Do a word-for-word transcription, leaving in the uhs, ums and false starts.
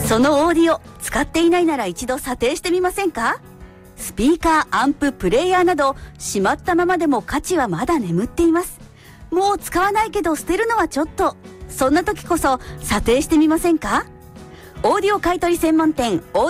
そのオーディオ使っていないなら一度査定してみませんか？スピーカー、アンプ、プレイヤーなどしまったままでも価値はまだ眠っています。もう使わないけど捨てるのはちょっと。そんな時こそ査定してみませんか？オーディオ買取専門店